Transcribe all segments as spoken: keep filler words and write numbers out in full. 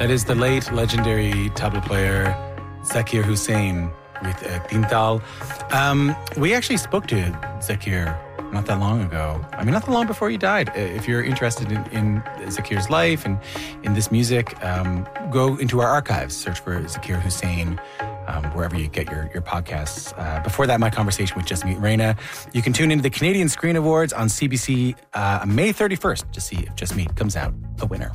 That is the late legendary tabla player Zakir Hussain with uh, Tintal. Um, we actually spoke to Zakir not that long ago. I mean, not that long before he died. If you're interested in, in Zakir's life and in this music, um, go into our archives, search for Zakir Hussain, um, wherever you get your, your podcasts. Uh, before that, my conversation with Just Meet Reina. You can tune into the Canadian Screen Awards on C B C uh, May thirty-first to see if Just Meet comes out a winner.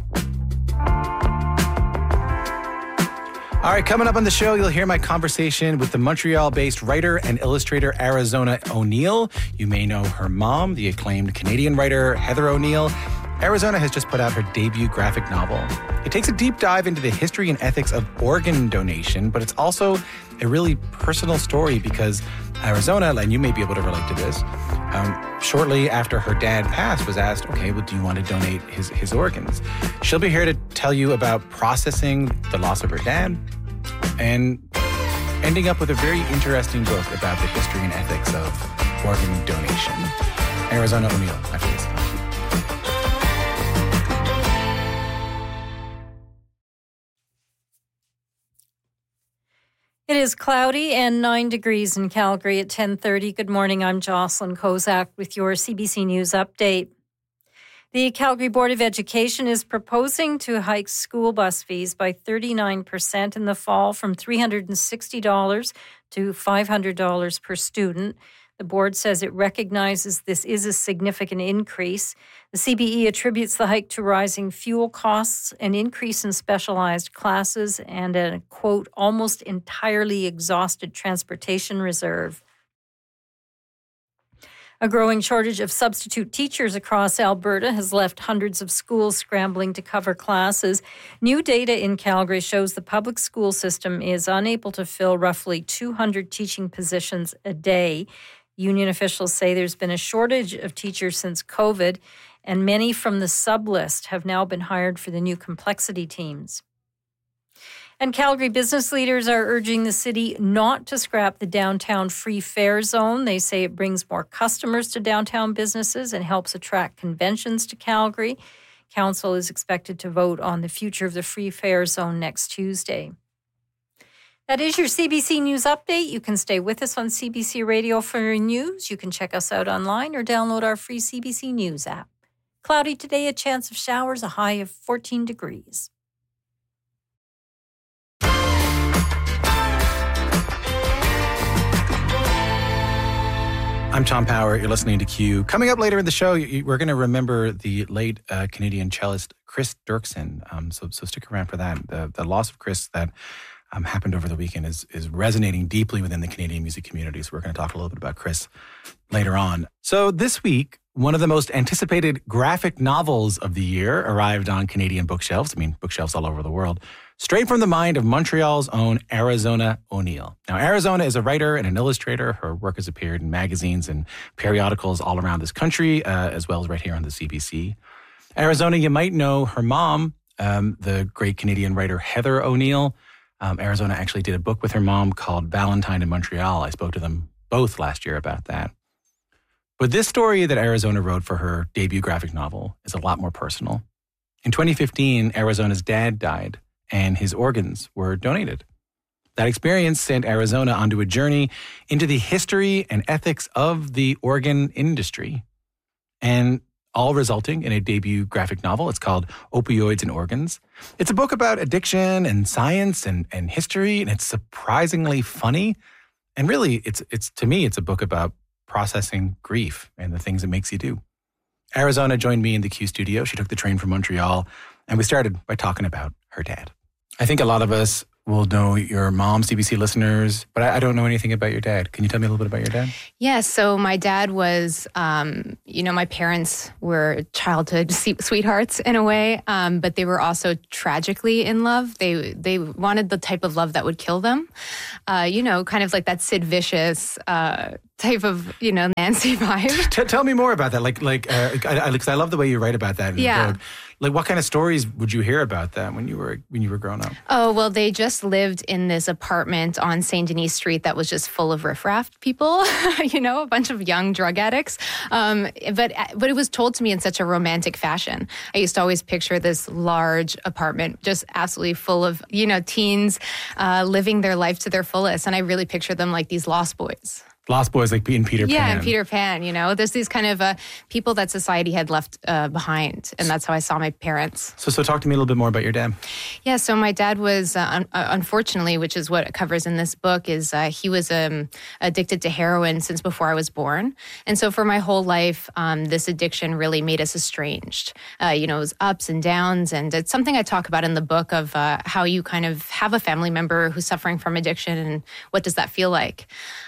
All right, coming up on the show, you'll hear my conversation with the Montreal-based writer and illustrator Arizona O'Neill. You may know her mom, the acclaimed Canadian writer Heather O'Neill. Arizona has just put out her debut graphic novel. It takes a deep dive into the history and ethics of organ donation, but it's also a really personal story because Arizona, and you may be able to relate to this, um, shortly after her dad passed, was asked, okay, well, do you want to donate his, his organs? She'll be here to tell you about processing the loss of her dad and ending up with a very interesting book about the history and ethics of organ donation. Arizona O'Neill, after this. It is cloudy and nine degrees in Calgary at ten thirty. Good morning, I'm Jocelyn Kozak with your C B C News update. The Calgary Board of Education is proposing to hike school bus fees by thirty-nine percent in the fall from three hundred sixty dollars to five hundred dollars per student. The board says it recognizes this is a significant increase. The C B E attributes the hike to rising fuel costs, an increase in specialized classes, and a, quote, almost entirely exhausted transportation reserve. A growing shortage of substitute teachers across Alberta has left hundreds of schools scrambling to cover classes. New data in Calgary shows the public school system is unable to fill roughly two hundred teaching positions a day. Union officials say there's been a shortage of teachers since COVID, and many from the sub-list have now been hired for the new complexity teams. And Calgary business leaders are urging the city not to scrap the downtown free fare zone. They say it brings more customers to downtown businesses and helps attract conventions to Calgary. Council is expected to vote on the future of the free fare zone next Tuesday. That is your C B C News update. You can stay with us on C B C Radio for your news. You can check us out online or download our free C B C News app. Cloudy today, a chance of showers, a high of fourteen degrees. I'm Tom Power. You're listening to Q. Coming up later in the show, we're going to remember the late uh, Canadian cellist Chris Dirksen. Um, so, so stick around for that. The, the loss of Chris that um, happened over the weekend is is resonating deeply within the Canadian music community. So we're going to talk a little bit about Chris later on. So this week, one of the most anticipated graphic novels of the year arrived on Canadian bookshelves. I mean, bookshelves all over the world. Straight from the mind of Montreal's own Arizona O'Neill. Now, Arizona is a writer and an illustrator. Her work has appeared in magazines and periodicals all around this country, uh, as well as right here on the C B C. Arizona, you might know her mom, um, the great Canadian writer Heather O'Neill. Um, Arizona actually did a book with her mom called Valentine in Montreal. I spoke to them both last year about that. But this story that Arizona wrote for her debut graphic novel is a lot more personal. In twenty fifteen, Arizona's dad died, and his organs were donated. That experience sent Arizona onto a journey into the history and ethics of the organ industry, and all resulting in a debut graphic novel. It's called Opioids and Organs. It's a book about addiction and science and, and history, and it's surprisingly funny. And really, it's it's to me, it's a book about processing grief and the things it makes you do. Arizona joined me in the Q studio. She took the train from Montreal, and we started by talking about her dad. I think a lot of us will know your mom, C B C listeners, but I, I don't know anything about your dad. Can you tell me a little bit about your dad? Yeah, so my dad was, um, you know, my parents were childhood sweethearts in a way, um, but they were also tragically in love. They they wanted the type of love that would kill them, uh, you know, kind of like that Sid Vicious uh, type of, you know, Nancy vibe. T- tell me more about that. Like, like, uh, I, I, 'cause I love the way you write about that in yeah. the book. Like, what kind of stories would you hear about that when you were when you were growing up? Oh, well, they just lived in this apartment on Saint Denis Street that was just full of riffraff people, you know, a bunch of young drug addicts. Um, but but it was told to me in such a romantic fashion. I used to always picture this large apartment just absolutely full of, you know, teens uh, living their life to their fullest. And I really pictured them like these lost boys. Lost Boys, like in Peter yeah, Pan. Yeah, in Peter Pan, you know. There's these kind of uh, people that society had left uh, behind. And that's how I saw my parents. So so talk to me a little bit more about your dad. Yeah, so my dad was, uh, un- uh, unfortunately, which is what it covers in this book, is uh, he was um, addicted to heroin since before I was born. And so for my whole life, um, this addiction really made us estranged. Uh, you know, it was ups and downs. And it's something I talk about in the book of uh, how you kind of have a family member who's suffering from addiction and what does that feel like.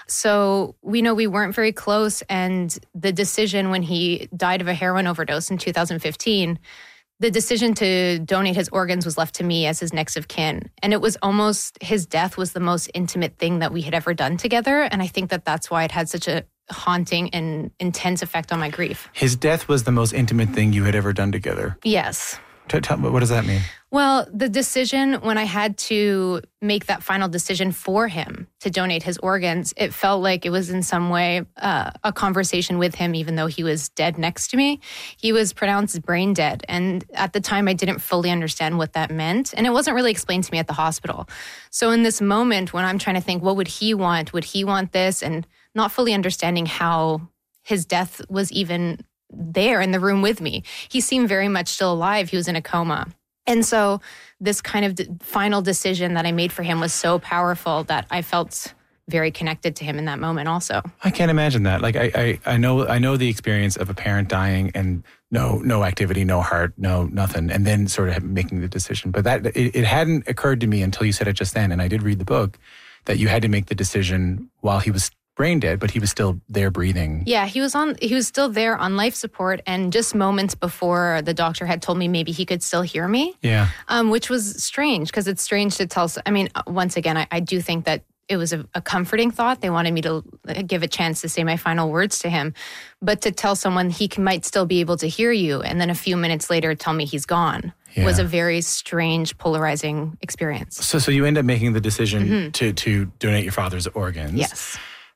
So we know we weren't very close, and the decision when he died of a heroin overdose in two thousand fifteen, the decision to donate his organs was left to me as his next of kin. And it was almost, his death was the most intimate thing that we had ever done together. And I think that that's why it had such a haunting and intense effect on my grief. His death was the most intimate thing you had ever done together. Yes. T- t- what does that mean? Well, the decision, when I had to make that final decision for him to donate his organs, it felt like it was in some way uh, a conversation with him, even though he was dead next to me. He was pronounced brain dead. And at the time, I didn't fully understand what that meant. And it wasn't really explained to me at the hospital. So in this moment, when I'm trying to think, what would he want? Would he want this? And not fully understanding how his death was even there in the room with me. He seemed very much still alive. He was in a coma. And so this kind of d- final decision that I made for him was so powerful that I felt very connected to him in that moment also. I can't imagine that. Like I, I, I know I know the experience of a parent dying and no no activity, no heart, no nothing, and then sort of making the decision. But that it, it hadn't occurred to me until you said it just then, and I did read the book, that you had to make the decision while he was brain dead, but he was still there breathing. Yeah, he was on. He was still there on life support, and just moments before the doctor had told me maybe he could still hear me. Yeah, um, which was strange because it's strange to tell. I mean, once again, I, I do think that it was a, a comforting thought. They wanted me to give a chance to say my final words to him, but to tell someone he can, might still be able to hear you, and then a few minutes later tell me he's gone. Yeah. Was a very strange, polarizing experience. So, so you end up making the decision mm-hmm. to to donate your father's organs. Yes.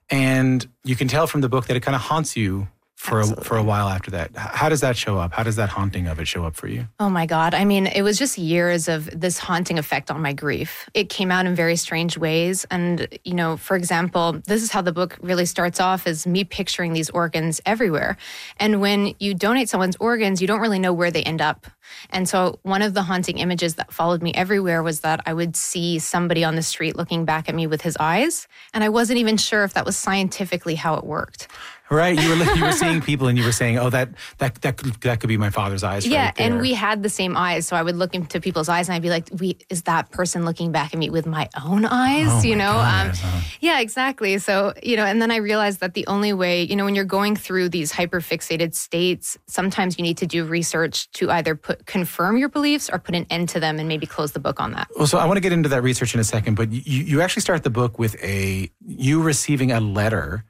And you can tell from the book that it kind of haunts you for a, for a while after that. How does that show up? How does that haunting of it show up for you? Oh my God. I mean, it was just years of this haunting effect on my grief. It came out in very strange ways. And, you know, for example, this is how the book really starts off, is me picturing these organs everywhere. And when you donate someone's organs, you don't really know where they end up. And so one of the haunting images that followed me everywhere was that I would see somebody on the street looking back at me with his eyes. And I wasn't even sure if that was scientifically how it worked. Right, you were you were seeing people, and you were saying, "Oh, that that that could, that could be my father's eyes." Yeah, right there. And we had the same eyes, so I would look into people's eyes, and I'd be like, "We is that person looking back at me with my own eyes?" Oh, you my know? God, um, yes, huh? Yeah, exactly. So you know, and then I realized that the only way, you know, when you're going through these hyperfixated states, sometimes you need to do research to either put confirm your beliefs or put an end to them, and maybe close the book on that. Well, so I want to get into that research in a second, but you you actually start the book with a you receiving a letter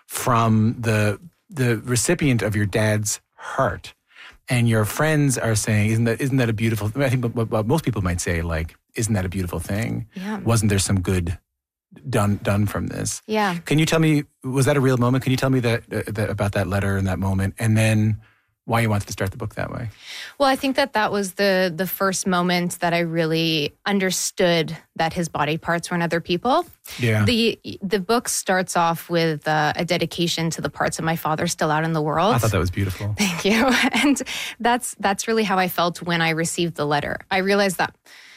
from the the recipient of your dad's heart, and your friends are saying, "Isn't that isn't that a beautiful?" I think what, what most people might say, like, "Isn't that a beautiful thing? Yeah. Wasn't there some good done done from this?" Yeah. Can you tell me, was that a real moment? Can you tell me that, uh, that about that letter and that moment, and then why you wanted to start the book that way? Well, I think that that was the the first moment that I really understood that his body parts were in other people. Yeah. The the book starts off with uh, a dedication to the parts of my father still out in the world. I thought that was beautiful. Thank you. And that's that's really how I felt when I received the letter. I realized that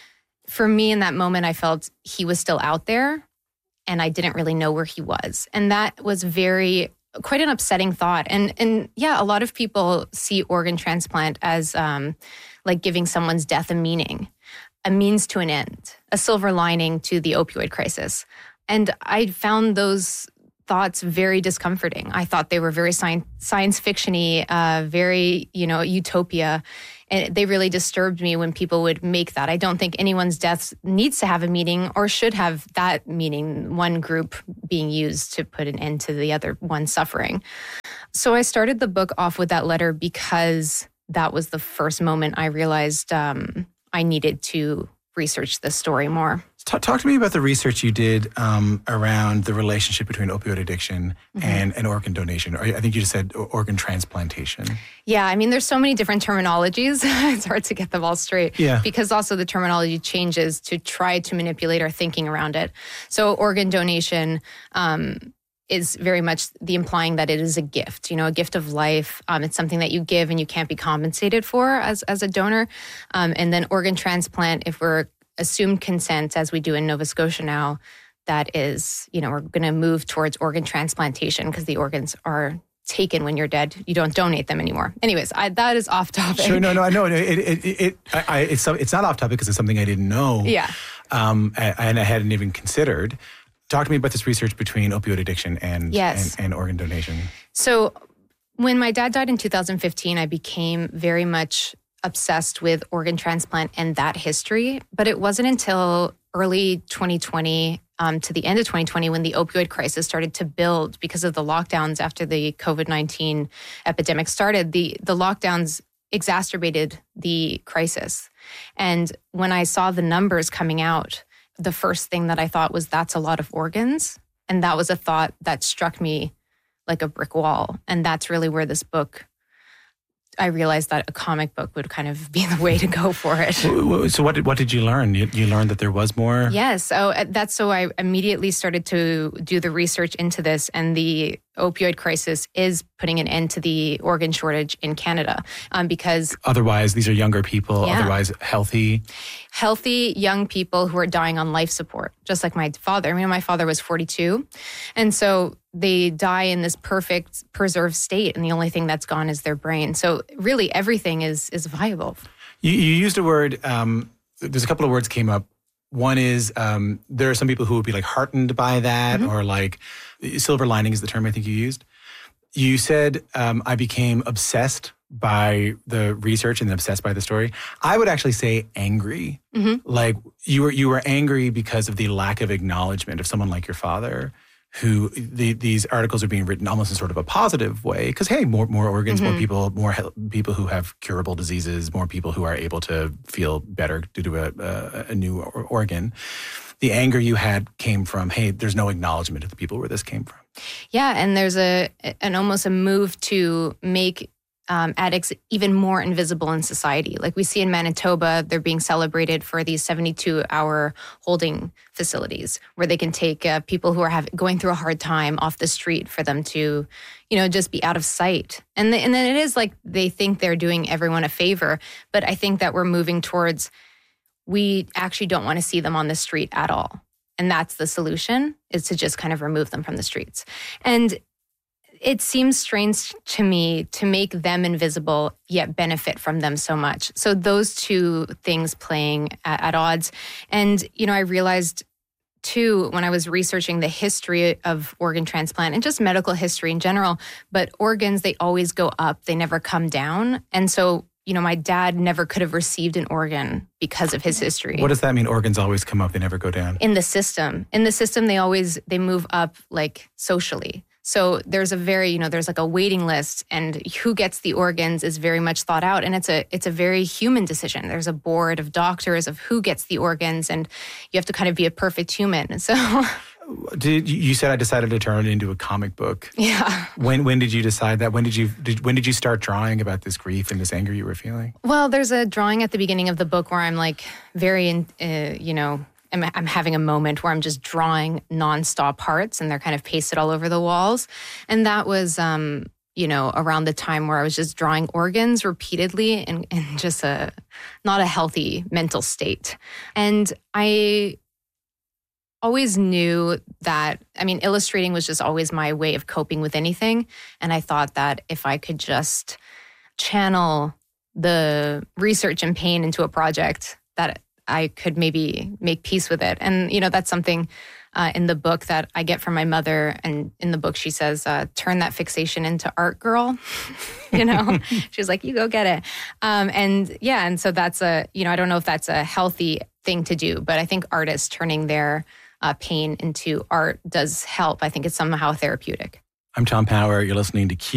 for me in that moment, I felt he was still out there and I didn't really know where he was. And that was very quite an upsetting thought. And and yeah, a lot of people see organ transplant as um, like giving someone's death a meaning, a means to an end, a silver lining to the opioid crisis. And I found those thoughts very discomforting. I thought they were very science, science fiction-y, uh, very, you know, utopia. And they really disturbed me when people would make that. I don't think anyone's death needs to have a meaning or should have that meaning, one group being used to put an end to the other one suffering. So I started the book off with that letter because that was the first moment I realized um, I needed to research this story more. Talk, talk to me about the research you did um, around the relationship between opioid addiction mm-hmm. and, and organ donation. Or I think you just said organ transplantation. Yeah, I mean, there's so many different terminologies. It's hard to get them all straight. Yeah. Because also the terminology changes to try to manipulate our thinking around it. So organ donation um, is very much the implying that it is a gift, you know, a gift of life. Um, it's something that you give and you can't be compensated for as, as a donor. Um, and then organ transplant, if we're assumed consent, as we do in Nova Scotia now, that is, you know, we're going to move towards organ transplantation because the organs are taken when you're dead. You don't donate them anymore. Anyways, I, that is off topic. Sure, no, no, I know. It, it, it, it I, I, it's, it's not off topic because it's something I didn't know. Yeah. Um, and I hadn't even considered. Talk to me about this research between opioid addiction and, yes. and, and organ donation. So when my dad died in two thousand fifteen, I became very much obsessed with organ transplant and that history. But it wasn't until early twenty twenty um, to the end of twenty twenty when the opioid crisis started to build because of the lockdowns after the COVID nineteen epidemic started. The, the lockdowns exacerbated the crisis. And when I saw the numbers coming out, the first thing that I thought was, that's a lot of organs. And that was a thought that struck me like a brick wall. And that's really where this book, I realized that a comic book would kind of be the way to go for it. So what did what did you learn? You, you learned that there was more? Yes. So that's so I immediately started to do the research into this, and the opioid crisis is putting an end to the organ shortage in Canada um, because... Otherwise, these are younger people, yeah. otherwise healthy. Healthy young people who are dying on life support, just like my father. I mean, my father was forty-two. And so they die in this perfect preserved state, and the only thing that's gone is their brain. So really everything is is viable. You, you used a word, um, there's a couple of words came up. One is um, there are some people who would be like heartened by that, mm-hmm. or like silver lining is the term I think you used. You said, um, I became obsessed by the research and obsessed by the story. I would actually say angry. Mm-hmm. Like you were you were angry because of the lack of acknowledgement of someone like your father, who the, these articles are being written almost in sort of a positive way. Because, hey, more more organs, mm-hmm. more people, more he- people who have curable diseases, more people who are able to feel better due to a, a, a new or- organ. The anger you had came from, hey, there's no acknowledgement of the people where this came from. Yeah, and there's a an almost a move to make Um, addicts even more invisible in society. Like we see in Manitoba, they're being celebrated for these seventy-two hour holding facilities where they can take uh, people who are have, going through a hard time off the street for them to, you know, just be out of sight. And, the, and then it is like they think they're doing everyone a favor. But I think that we're moving towards, we actually don't want to see them on the street at all. And that's the solution, is to just kind of remove them from the streets. And it seems strange to me to make them invisible, yet benefit from them so much. So those two things playing at, at odds. And, you know, I realized too, when I was researching the history of organ transplant and just medical history in general, but organs, they always go up, they never come down. And so, you know, my dad never could have received an organ because of his history. What does that mean? Organs always come up, they never go down? In the system. In the system, they always, they move up like socially. So there's a very, you know, there's like a waiting list, and who gets the organs is very much thought out. And it's a it's a very human decision. There's a board of doctors of who gets the organs, and you have to kind of be a perfect human. So did you said I decided to turn it into a comic book. Yeah. When when did you decide that? When did you did, when did you start drawing about this grief and this anger you were feeling? Well, there's a drawing at the beginning of the book where I'm like very, uh, you know, I'm, I'm having a moment where I'm just drawing nonstop hearts, and they're kind of pasted all over the walls. And that was, um, you know, around the time where I was just drawing organs repeatedly in, in just a not a healthy mental state. And I always knew that, I mean, illustrating was just always my way of coping with anything. And I thought that if I could just channel the research and pain into a project, that I could maybe make peace with it. And, you know, that's something uh, in the book that I get from my mother. And in the book, she says, uh, turn that fixation into art, girl. You know, she's like, you go get it. Um, and yeah, and so that's a, you know, I don't know if that's a healthy thing to do, but I think artists turning their uh, pain into art does help. I think it's somehow therapeutic. I'm Tom Power. You're listening to Q.